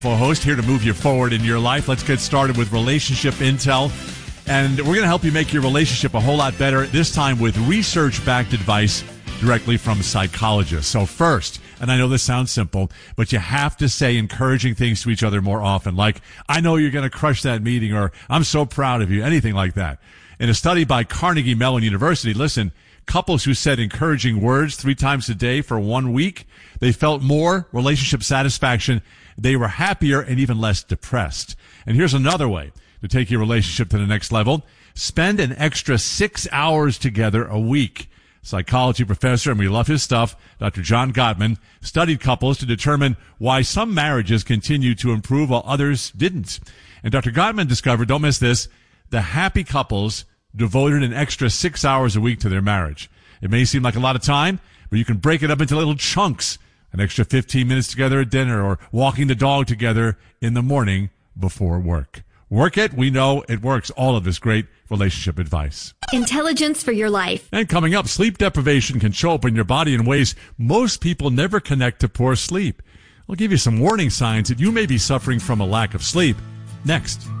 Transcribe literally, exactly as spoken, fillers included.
Host here to move you forward in your life. Let's get started with relationship intel. And we're going to help you make your relationship a whole lot better, this time with research-backed advice directly from psychologists. So first, and I know this sounds simple, but you have to say encouraging things to each other more often, like, I know you're going to crush that meeting, or I'm so proud of you, anything like that. In a study by Carnegie Mellon University, listen, couples who said encouraging words three times a day for one week, they felt more relationship satisfaction, they were happier, and even less depressed. And here's another way to take your relationship to the next level. Spend an extra six hours together a week. Psychology professor, and we love his stuff, Doctor John Gottman, studied couples to determine why some marriages continue to improve while others didn't. And Doctor Gottman discovered, don't miss this, the happy couples devoted an extra six hours a week to their marriage. It may seem like a lot of time, but you can break it up into little chunks. An extra fifteen minutes together at dinner, or walking the dog together in the morning before work. Work it. We know it works. All of this great relationship advice. Intelligence for your life. And coming up, sleep deprivation can show up in your body in ways most people never connect to poor sleep. I'll give you some warning signs that you may be suffering from a lack of sleep next.